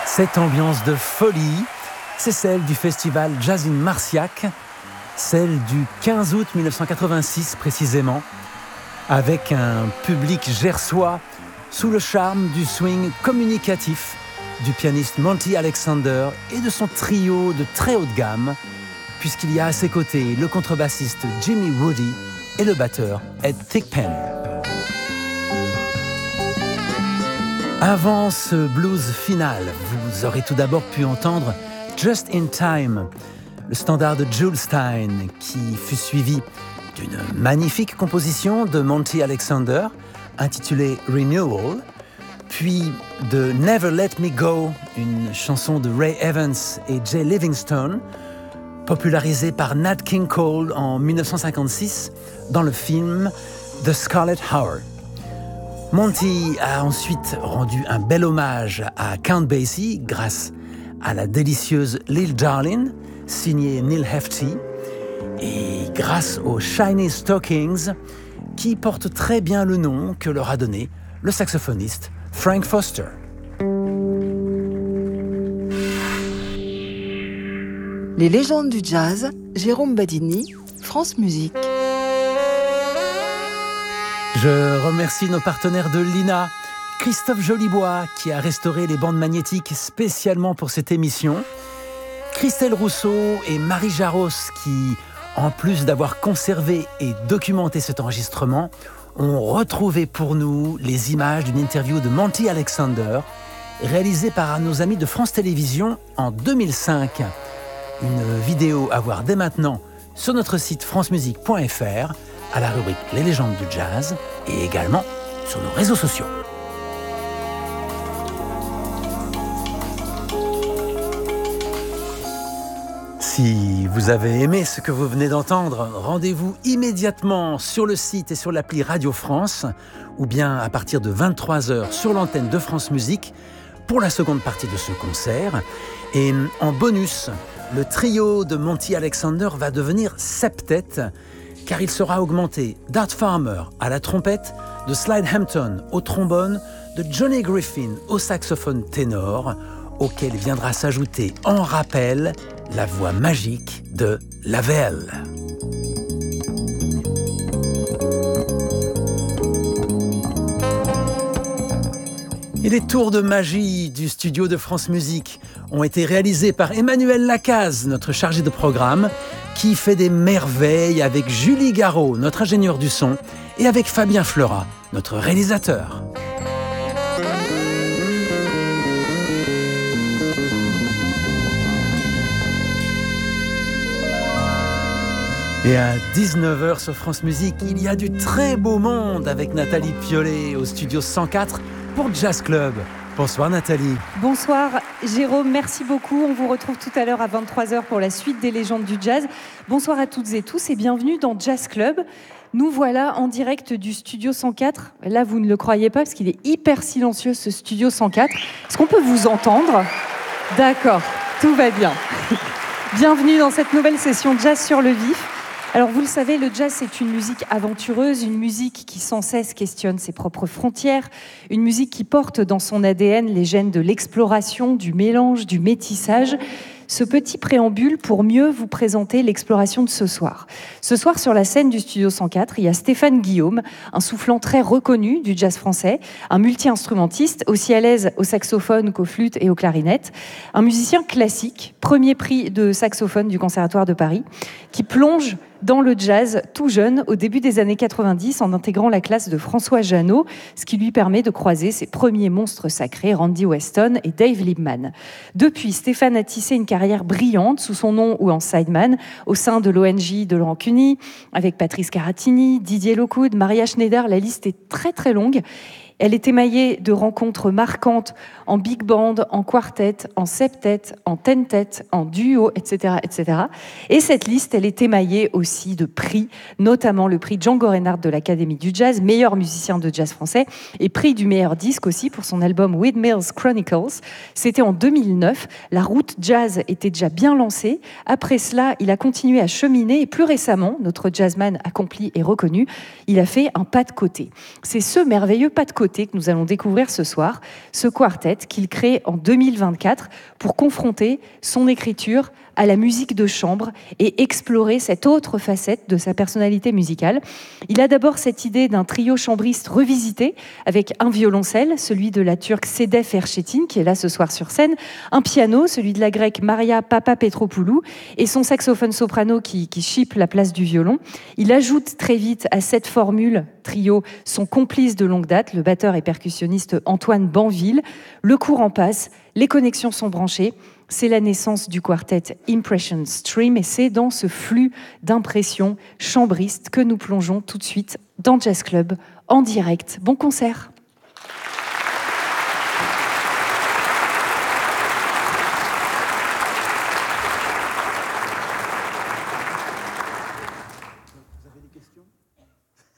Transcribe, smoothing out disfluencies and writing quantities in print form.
Cette ambiance de folie, c'est celle du festival Jazz in Marciac, celle du 15 août 1986 précisément, avec un public gersois sous le charme du swing communicatif du pianiste Monty Alexander et de son trio de très haut de gamme, puisqu'il y a à ses côtés le contrebassiste Jimmy Woody et le batteur Ed Thigpen. Avant ce blues final, vous aurez tout d'abord pu entendre Just in Time, le standard de Jules Stein, qui fut suivi d'une magnifique composition de Monty Alexander, intitulée Renewal, puis de Never Let Me Go, une chanson de Ray Evans et Jay Livingstone, popularisée par Nat King Cole en 1956 dans le film The Scarlet Hour. Monty a ensuite rendu un bel hommage à Count Basie grâce à la délicieuse Lil Darlin', signée Neil Hefti, et grâce aux Shiny Stockings, qui portent très bien le nom que leur a donné le saxophoniste Frank Foster. Les légendes du jazz, Jérôme Badini, France Musique. Je remercie nos partenaires de l'INA, Christophe Jolibois qui a restauré les bandes magnétiques spécialement pour cette émission, Christelle Rousseau et Marie Jaros qui, en plus d'avoir conservé et documenté cet enregistrement, ont retrouvé pour nous les images d'une interview de Monty Alexander réalisée par nos amis de France Télévisions en 2005. Une vidéo à voir dès maintenant sur notre site francemusique.fr à la rubrique Les légendes du jazz et également sur nos réseaux sociaux. Si vous avez aimé ce que vous venez d'entendre, rendez-vous immédiatement sur le site et sur l'appli Radio France ou bien à partir de 23h sur l'antenne de France Musique pour la seconde partie de ce concert. Et en bonus, le trio de Monty Alexander va devenir septet car il sera augmenté d'Art Farmer à la trompette, de Slide Hampton au trombone, de Johnny Griffin au saxophone ténor, auquel viendra s'ajouter en rappel la voix magique de Lavelle. Et les tours de magie du studio de France Musique ont été réalisés par Emmanuel Lacaze, notre chargé de programme, qui fait des merveilles avec Julie Garot, notre ingénieur du son, et avec Fabien Fleurat, notre réalisateur. Et à 19h sur France Musique, il y a du très beau monde avec Nathalie Piollet au studio 104 pour Jazz Club. Bonsoir Nathalie. Bonsoir Jérôme, merci beaucoup. On vous retrouve tout à l'heure à 23h pour la suite des légendes du jazz. Bonsoir à toutes et tous et bienvenue dans Jazz Club. Nous voilà en direct du studio 104. Là, vous ne le croyez pas parce qu'il est hyper silencieux ce studio 104. Est-ce qu'on peut vous entendre ? D'accord, tout va bien. Bienvenue dans cette nouvelle session Jazz sur le vif. Alors vous le savez, le jazz c'est une musique aventureuse, une musique qui sans cesse questionne ses propres frontières, une musique qui porte dans son ADN les gènes de l'exploration, du mélange, du métissage. Ce petit préambule pour mieux vous présenter l'exploration de ce soir. Ce soir, sur la scène du Studio 104, il y a Stéphane Guillaume, un soufflant très reconnu du jazz français, un multi-instrumentiste, aussi à l'aise au saxophone qu'aux flûtes et aux clarinettes, un musicien classique, premier prix de saxophone du Conservatoire de Paris, qui plonge dans le jazz tout jeune au début des années 90 en intégrant la classe de François Jeannot, ce qui lui permet de croiser ses premiers monstres sacrés, Randy Weston et Dave Liebman. Depuis, Stéphane a tissé une carrière brillante sous son nom ou en sideman au sein de l'ONJ de Laurent Cuny, avec Patrice Caratini, Didier Lockwood, Maria Schneider, la liste est très très longue. Elle est émaillée de rencontres marquantes en big band, en quartet, en septet, en tentet, en duo, etc., etc. Et cette liste, elle est émaillée aussi de prix, notamment le prix Django Reinhardt de l'Académie du Jazz, meilleur musicien de jazz français, et prix du meilleur disque aussi pour son album Windmills Chronicles. C'était en 2009. La route jazz était déjà bien lancée. Après cela, il a continué à cheminer et plus récemment, notre jazzman accompli et reconnu, il a fait un pas de côté. C'est ce merveilleux pas de côté nouveauté que nous allons découvrir ce soir, ce quartet qu'il crée en 2024 pour confronter son écriture à la musique de chambre et explorer cette autre facette de sa personnalité musicale. Il a d'abord cette idée d'un trio chambriste revisité avec un violoncelle, celui de la turque Sedef Erçetin, qui est là ce soir sur scène, un piano, celui de la grecque Maria Papapetropoulou, et son saxophone soprano qui chipe la place du violon. Il ajoute très vite à cette formule trio son complice de longue date, le batteur et percussionniste Antoine Banville. Le courant passe, les connexions sont branchées. C'est la naissance du quartet Impression Stream et c'est dans ce flux d'impressions chambristes que nous plongeons tout de suite dans Jazz Club en direct. Bon concert!